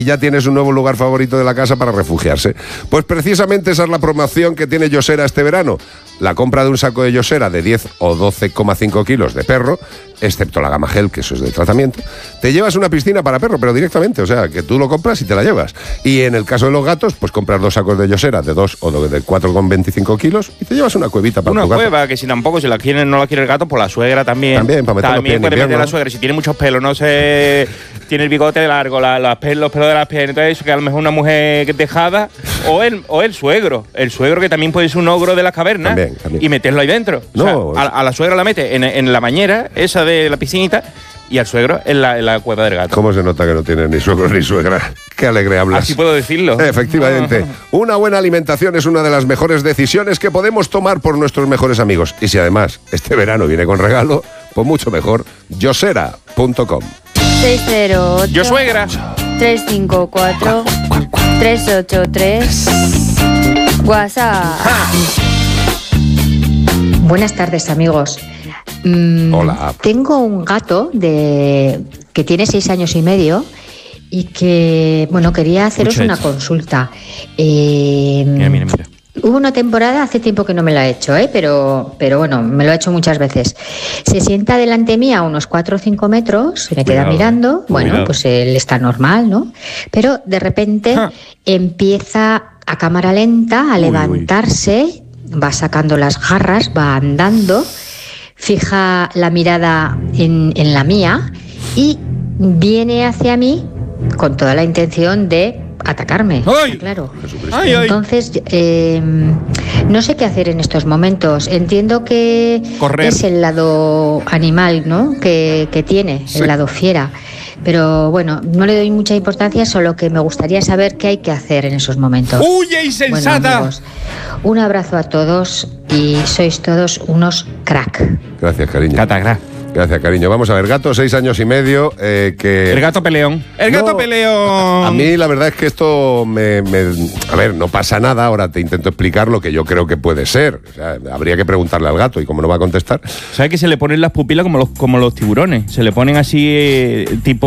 y ya tienes un nuevo lugar favorito de la casa para refugiarse. Pues precisamente esa es la promoción que tiene Yosera este verano. La compra de un saco de Yosera de 10 o 12,5 kilos de perro, excepto la gama gel, que eso es de tratamiento, te llevas una piscina para perro, pero directamente, o sea, que tú lo compras y te la llevas. Y en el caso de los gatos, pues compras 2 sacos de Yosera de 2 o de 4,25 kilos y te llevas una cuevita para tu gato. Una cueva, que si tampoco, si la quiere, no la quiere el gato, pues la suegra también. También, para meter los pies en puede invierno. meter la suegra, si tiene muchos pelos, no sé, tiene el bigote largo, los pelos de las piernas, entonces eso, que a lo mejor una mujer dejada, o el suegro que también puede ser un ogro de las cavernas, también. Y meterlo ahí dentro. No, o sea, a la suegra la mete en la bañera, esa de la piscinita, y al suegro en la cueva del gato. ¿Cómo se nota que no tienes ni suegro ni suegra? Qué alegre hablas. Así puedo decirlo. Efectivamente. Una buena alimentación es una de las mejores decisiones que podemos tomar por nuestros mejores amigos. Y si además este verano viene con regalo, pues mucho mejor. Yosera.com. 608 Yo suegra 354 383 WhatsApp. Buenas tardes, amigos. Hola. Tengo un gato que tiene 6 años y medio y que, bueno, quería haceros Mucho una hecho. consulta. Mira. Hubo una temporada, hace tiempo que no me la he hecho, pero bueno, me lo he hecho muchas veces. Se sienta delante mía a unos 4 o 5 metros, se me queda mirando, bueno, pues él está normal, ¿no? Pero de repente empieza a cámara lenta a levantarse, va sacando las garras, va andando, fija la mirada en la mía y viene hacia mí con toda la intención de atacarme. ¡Ay! Claro. Ay. Entonces, no sé qué hacer en estos momentos. Entiendo que Correr. es el lado animal, ¿no? Que tiene, el lado fiera. Pero bueno, no le doy mucha importancia, solo que me gustaría saber qué hay que hacer en esos momentos. ¡Huye, insensata! Bueno, amigos, un abrazo a todos y sois todos unos crack. Gracias, cariño. Catagra. Gracias, cariño. Vamos a ver, gato, 6 años y medio, que... El gato peleón. ¡El gato No, peleón! A mí la verdad es que esto a ver, no pasa nada, ahora te intento explicar lo que yo creo que puede ser. O sea, habría que preguntarle al gato y como no va a contestar... ¿Sabes que se le ponen las pupilas como los tiburones? Se le ponen así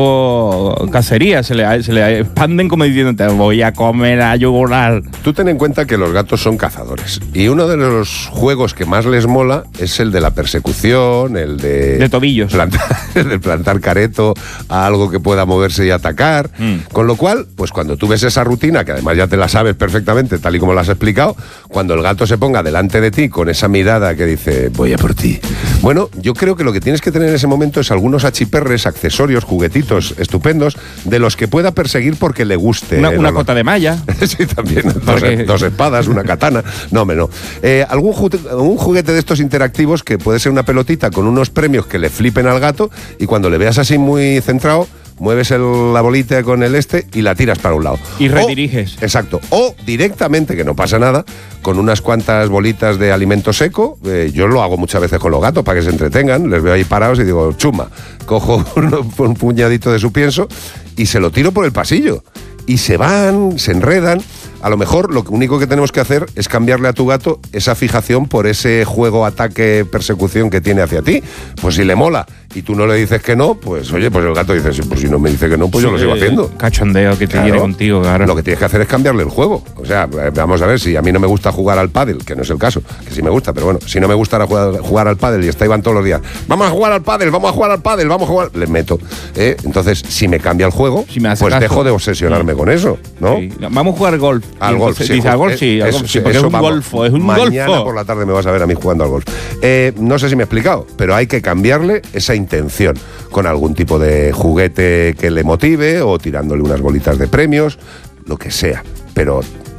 tipo cacería, se le expanden como diciendo te voy a comer a yugular. Tú ten en cuenta que los gatos son cazadores y uno de los juegos que más les mola es el de la persecución, el de tobillos. De plantar careto a algo que pueda moverse y atacar. Con lo cual, pues cuando tú ves esa rutina, que además ya te la sabes perfectamente, tal y como la has explicado, cuando el gato se ponga delante de ti con esa mirada que dice, voy a por ti. Bueno, yo creo que lo que tienes que tener en ese momento es algunos achiperres, accesorios, juguetitos estupendos, de los que pueda perseguir porque le guste. Una cota de malla. Sí, también. Dos espadas, una katana. No, hombre, no. Algún juguete de estos interactivos que puede ser una pelotita con unos premios que le flipen al gato y cuando le veas así muy centrado, mueves la bolita con el y la tiras para un lado. Y rediriges. Exacto. O directamente, que no pasa nada, con unas cuantas bolitas de alimento seco. Yo lo hago muchas veces con los gatos para que se entretengan. Les veo ahí parados y digo, chuma. Cojo un puñadito de su pienso y se lo tiro por el pasillo. Y se van, se enredan. A lo mejor lo único que tenemos que hacer es cambiarle a tu gato esa fijación por ese juego, ataque, persecución que tiene hacia ti. Pues si le mola y tú no le dices que no, pues oye, pues el gato dice, pues si no me dice que no, pues yo lo sigo haciendo. Cachondeo que te quiere contigo, claro. Lo que tienes que hacer es cambiarle el juego. O sea, vamos a ver, si a mí no me gusta jugar al pádel, que no es el caso, que sí me gusta, pero bueno, si no me gusta jugar al pádel y está Iván todos los días, vamos a jugar al pádel, vamos a jugar al pádel, vamos a jugar, le meto. Entonces, si me cambia el juego, si me hace pues caso, dejo de obsesionarme con eso, ¿no? Sí. Vamos a jugar golf. Al golf, sí. Dice, al golf sí, porque es un golfo, es un golfo. Mañana por la tarde me vas a ver a mí jugando al golf. No sé si me he explicado, pero hay que cambiarle esa intención con algún tipo de juguete que le motive o tirándole unas bolitas de premios, lo que sea. Pero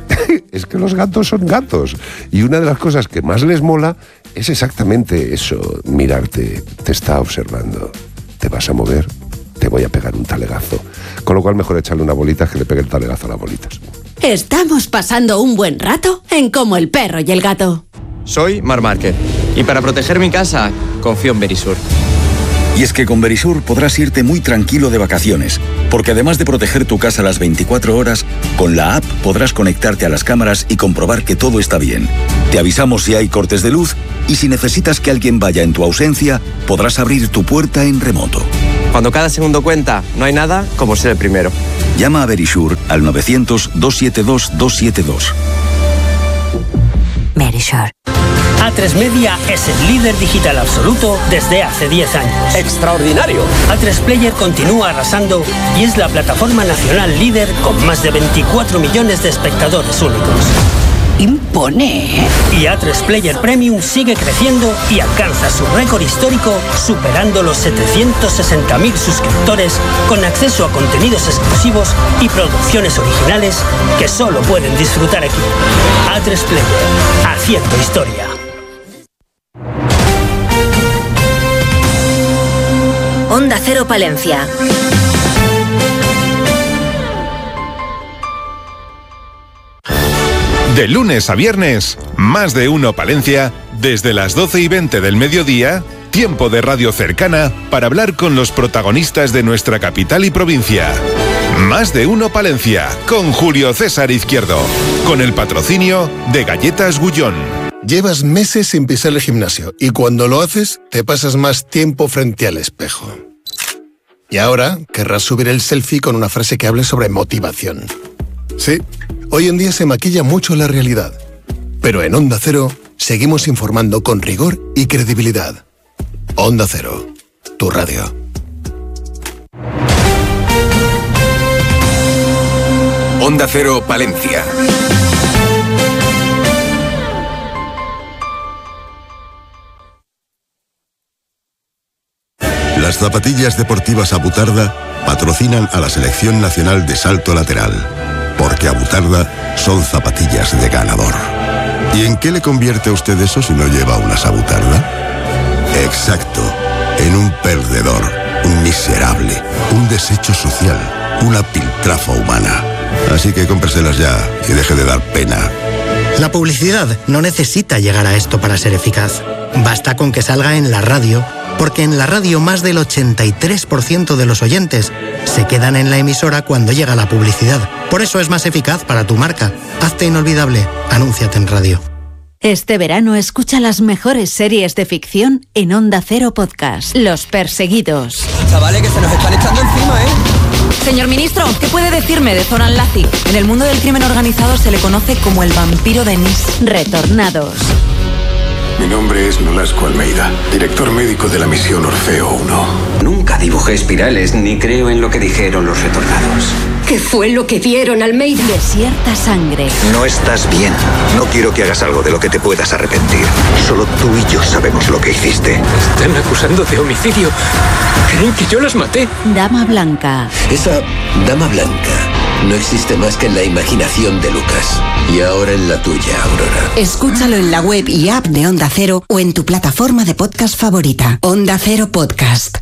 es que los gatos son gatos y una de las cosas que más les mola es exactamente eso, mirarte, te está observando, te vas a mover, te voy a pegar un talegazo. Con lo cual mejor echarle una bolita que le pegue el talegazo a las bolitas. Estamos pasando un buen rato en Como el perro y el gato. Soy Marc Márquez y para proteger mi casa confío en Verisur. Y es que con Verisur podrás irte muy tranquilo de vacaciones, porque además de proteger tu casa las 24 horas, con la app podrás conectarte a las cámaras y comprobar que todo está bien. Te avisamos si hay cortes de luz y si necesitas que alguien vaya en tu ausencia, podrás abrir tu puerta en remoto. Cuando cada segundo cuenta, no hay nada como ser el primero. Llama a Verisur al 900-272-272. Verisur. A3 Media es el líder digital absoluto desde hace 10 años. ¡Extraordinario! A3 Player continúa arrasando y es la plataforma nacional líder con más de 24 millones de espectadores únicos. Impone. Y A3 Player Premium sigue creciendo y alcanza su récord histórico, superando los 760.000 suscriptores, con acceso a contenidos exclusivos y producciones originales que solo pueden disfrutar aquí. A3 Player, haciendo historia. Onda Cero Palencia. De lunes a viernes, Más de Uno Palencia, desde las 12:20 del mediodía, tiempo de radio cercana para hablar con los protagonistas de nuestra capital y provincia. Más de Uno Palencia, con Julio César Izquierdo, con el patrocinio de Galletas Gullón. Llevas meses sin pisar el gimnasio y cuando lo haces te pasas más tiempo frente al espejo. Y ahora querrás subir el selfie con una frase que hable sobre motivación. Sí, hoy en día se maquilla mucho la realidad, pero en Onda Cero seguimos informando con rigor y credibilidad. Onda Cero, tu radio. Onda Cero Palencia. Las zapatillas deportivas Abutarda patrocinan a la Selección Nacional de Salto Lateral, porque Abutarda son zapatillas de ganador. ¿Y en qué le convierte a usted eso si no lleva unas Abutarda? Exacto, en un perdedor, un miserable, un desecho social, una piltrafa humana. Así que cómpreselas ya y deje de dar pena. La publicidad no necesita llegar a esto para ser eficaz. Basta con que salga en la radio, porque en la radio más del 83% de los oyentes se quedan en la emisora cuando llega la publicidad. Por eso es más eficaz para tu marca. Hazte inolvidable. Anúnciate en radio. Este verano escucha las mejores series de ficción en Onda Cero Podcast. Los Perseguidos. Chavales, que se nos están echando encima, ¿eh? Señor ministro, ¿qué puede decirme de Zoran Lazi? En el mundo del crimen organizado se le conoce como el vampiro de Nis. Retornados. Mi nombre es Nolasco Almeida, director médico de la misión Orfeo 1. Nunca dibujé espirales ni creo en lo que dijeron los retornados. ¿Qué fue lo que vieron, Almeida? Desierta sangre. No estás bien. No quiero que hagas algo de lo que te puedas arrepentir. Solo tú y yo sabemos lo que hiciste. Están acusando de homicidio. ¿Creen que yo las maté? Dama Blanca. Esa Dama Blanca no existe más que en la imaginación de Lucas. Y ahora en la tuya, Aurora. Escúchalo en la web y app de Onda Cero o en tu plataforma de podcast favorita. Onda Cero Podcast.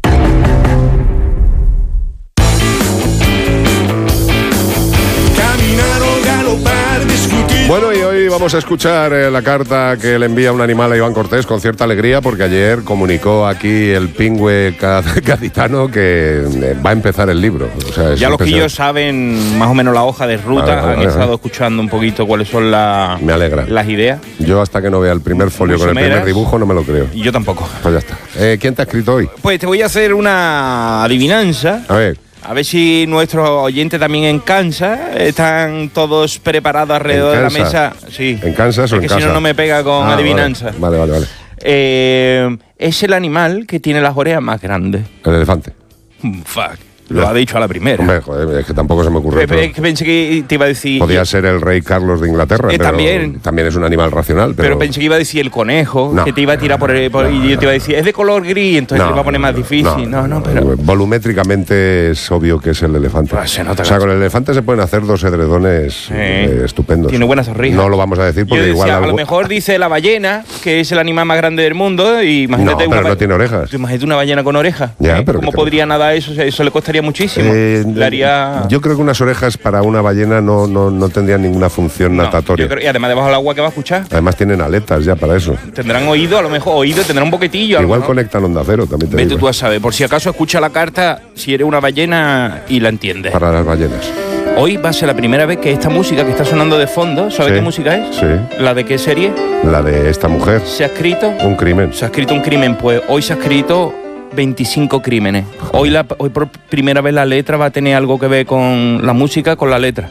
Bueno, y hoy vamos a escuchar la carta que le envía un animal a Iván Cortés con cierta alegría, porque ayer comunicó aquí el pingüe gaditano que va a empezar el libro. O sea, ya los que ellos saben más o menos la hoja de ruta, han estado escuchando un poquito cuáles son las ideas. Yo hasta que no vea el primer folio con el primer dibujo no me lo creo. Y yo tampoco. Pues ya está. ¿Quién te ha escrito hoy? Pues te voy a hacer una adivinanza. A ver si nuestros oyentes también en Kansas están todos preparados alrededor de la mesa. Sí. ¿En Kansas o en casa? Que si no me pega con adivinanza. Vale. Es el animal que tiene las orejas más grandes. El elefante. Fuck. Lo ha dicho a la primera. Hombre, joder, es que tampoco se me ocurre. Es que pensé que te iba a decir... Podía ser el rey Carlos de Inglaterra, pero también es un animal racional. Pero pensé que iba a decir el conejo, que te iba a tirar por y yo te iba a decir, es de color gris, entonces te iba a poner más difícil. Pero... Volumétricamente es obvio que es el elefante. Con el elefante se pueden hacer dos edredones estupendos. Tiene buena sonrisa. No lo vamos a decir porque yo decía, igual... A lo mejor dice la ballena, que es el animal más grande del mundo, y imagínate... No, pero no tiene orejas. Imagínate una ballena con orejas. Ya, pero ¿Cómo podría nadar eso? Eso le costaría muchísimo. Le haría... Yo creo que unas orejas para una ballena no tendrían ninguna función natatoria. Y además debajo del agua, ¿qué va a escuchar? Además tienen aletas ya para eso. Tendrán oído, a lo mejor oído, tendrán un boquetillo. Igual conectan Onda Cero, también te digo. Vete tú a saber, por si acaso escucha la carta si eres una ballena y la entiendes. Para las ballenas. Hoy va a ser la primera vez que esta música que está sonando de fondo, ¿sabes qué música es? Sí. ¿La de qué serie? La de esta mujer. ¿Se ha escrito? Un crimen. Se ha escrito un crimen, pues hoy se ha escrito 25 crímenes. Hoy por primera vez la letra va a tener algo que ver con la música, con la letra.